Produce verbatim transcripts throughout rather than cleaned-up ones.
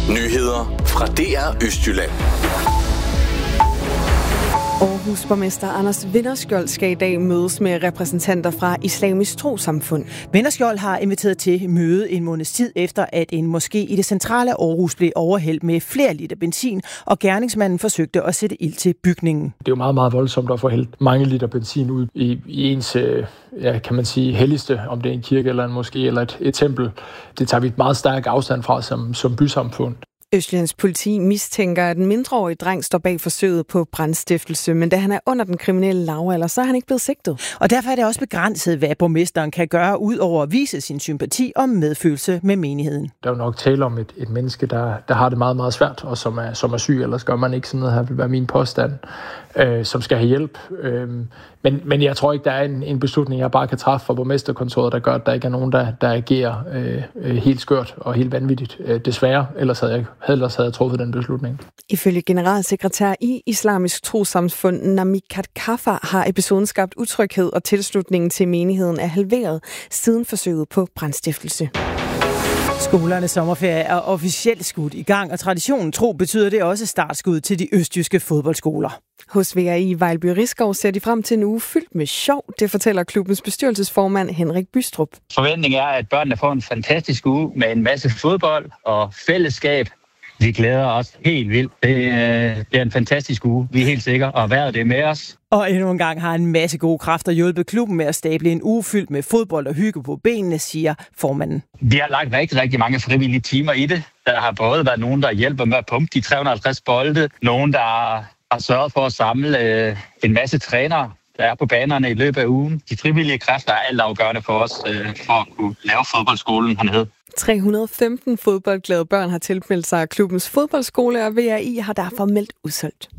Nyheder fra D R Østjylland. Aarhus borgmester Anders Vinderskjold skal i dag mødes med repræsentanter fra Islamisk Trossamfund. Vinderskjold har inviteret til møde en måneds tid efter, at en moské i det centrale Aarhus blev overhældt med flere liter benzin, og gerningsmanden forsøgte at sætte ild til bygningen. Det er jo meget, meget voldsomt at få hældt mange liter benzin ud i, i ens, ja, kan man sige, helligste, om det er en kirke eller en moské eller et, et tempel. Det tager vi et meget stærk afstand fra som, som bysamfund. Østjyllands politi mistænker, at en mindreårig dreng står bag forsøget på brandstiftelse, men da han er under den kriminelle lavalder, så er han ikke blevet sigtet. Og derfor er det også begrænset, hvad borgmesteren kan gøre, ud over at vise sin sympati og medfølelse med menigheden. Der er jo nok tale om et, et menneske, der, der har det meget, meget svært, og som er, som er syg, ellers gør man ikke sådan noget her, vil være min påstand, øh, som skal have hjælp. Øh, men, men jeg tror ikke, der er en, en beslutning, jeg bare kan træffe fra borgmesterkontoret, der gør, at der ikke er nogen, der, der agerer øh, helt skørt og helt vanvittigt. Øh, desværre, ellers havde jeg ellers havde jeg truffet den beslutning. Ifølge generalsekretær i Islamisk Trossamfund Namikat Kaffa har episoden skabt utryghed, og tilslutningen til menigheden er halveret siden forsøget på brandstiftelse. Skolernes sommerferie er officielt skudt i gang, og traditionen tro betyder det også startskud til de østjyske fodboldskoler. Hos V R I Vejlby Risskov ser de frem til en uge fyldt med sjov. Det fortæller klubbens bestyrelsesformand Henrik Bystrup. Forventningen er, at børnene får en fantastisk uge med en masse fodbold og fællesskab. Vi glæder os helt vildt. Det øh, bliver en fantastisk uge. Vi er helt sikre, og vejret det er med os. Og endnu en gang har en masse gode kræfter hjulpet klubben med at stable en uge fyldt med fodbold og hygge på benene, siger formanden. Vi har lagt rigtig, rigtig mange frivillige timer i det. Der har både været nogen, der hjælper med at pumpe de tre hundrede og halvtreds bolde. Nogen, der har sørget for at samle øh, en masse trænere, der er på banerne i løbet af ugen. De frivillige kræfter er alt afgørende for os, øh, for at kunne lave fodboldskolen hernede. tre hundrede og femten fodboldglade børn har tilmeldt sig klubbens fodboldskole, og V R I har derfor meldt udsolgt.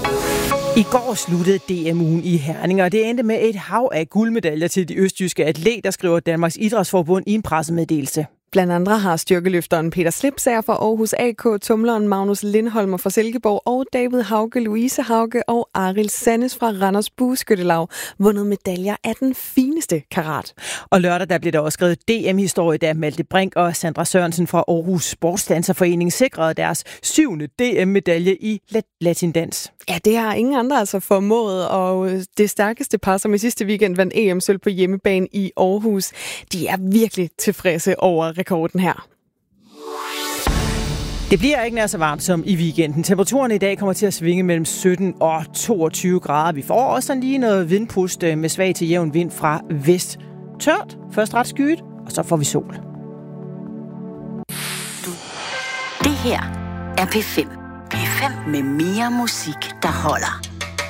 I går sluttede D M-ugen i Herning, og det endte med et hav af guldmedaljer til de østjyske atleter, skriver Danmarks Idrætsforbund i en pressemeddelelse. Blandt andre har styrkeløfteren Peter Slipsager fra Aarhus A K, tumleren Magnus Lindholmer fra Silkeborg og David Hauge, Louise Hauge og Arild Sannes fra Randers Bueskyttelag vundet medaljer af den fineste karat. Og lørdag der blev der også skrevet D M-historie, da Malte Brink og Sandra Sørensen fra Aarhus Sportsdanserforening sikrede deres syvende D M-medalje i latindans. Ja, det har ingen andre altså formået, og det stærkeste par, som i sidste weekend vandt E M-sølv på hjemmebane i Aarhus, de er virkelig tilfredse over rekorden her. Det bliver ikke nær så varmt som i weekenden. Temperaturen i dag kommer til at svinge mellem sytten og toogtyve grader. Vi får også sådan lige noget vindpust med svag til jævn vind fra vest. Tørt, først ret skyet, og så får vi sol. Det her er P fem. P fem med mere musik, der holder.